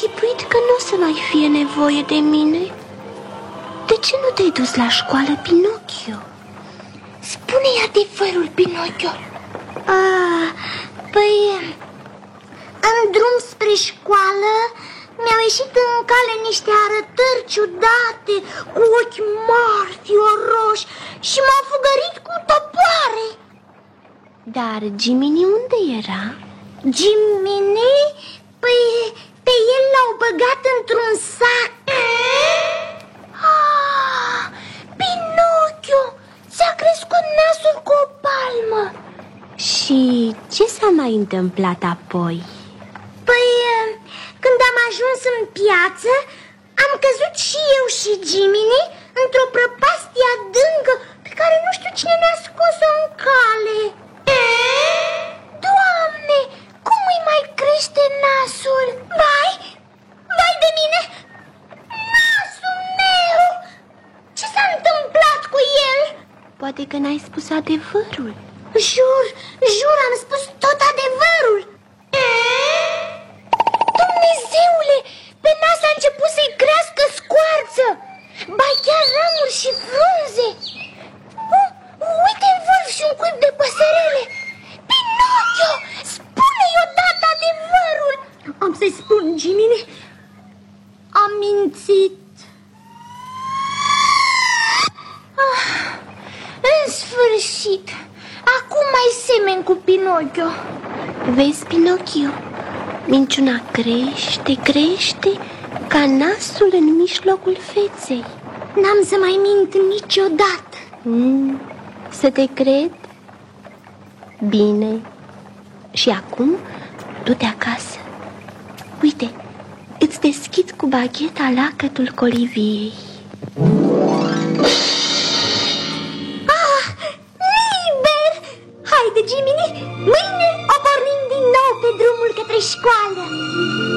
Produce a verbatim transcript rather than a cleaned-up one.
închipuit că nu o să mai fie nevoie de mine. De ce nu te-ai dus la școală, Pinocchio? Spune-i adevărul, Pinocchio. Ah, păi... În drum spre școală mi-au ieșit în cale niște arătări ciudate, cu ochi mari, fioroși, și m-au fugărit cu topoare. Dar Jiminy unde era? Jiminy? Păi pe el l-au băgat într-un sac. Ah, Pinocchio, ți-a crescut nasul cu o palmă. Și ce s-a mai întâmplat apoi? Păi, când am ajuns în piață, am căzut și eu și Jiminy într-o prăpastie adâncă pe care nu știu cine ne-a scos-o în cale. Doamne, cum îi mai crește nasul? Vai, vai de mine, nasul meu! Ce s-a întâmplat cu el? Poate că n-ai spus adevărul. Jur, jur, am spus tot adevărul. Dumnezeule, pe nas a început să-i crească scoarță, ba chiar ramuri și frunze. Uh, uite în vârf și un cuib de păsărele. Pinocchio, spune-i odată adevărul. Am să-i spun, Jiminy. Am mințit. Ah, în sfârșit, acum mai semen cu Pinocchio. Vezi, Pinocchio, minciuna crește, crește ca nasul în mijlocul feței. N-am să mai mint niciodată. mm, Să te cred? Bine. Și acum du-te acasă. Uite, îți deschid cu bagheta lacătul coliviei. Ah, liber! Haide, Jiminy, mâine o pornim din nou pe drumul către școală.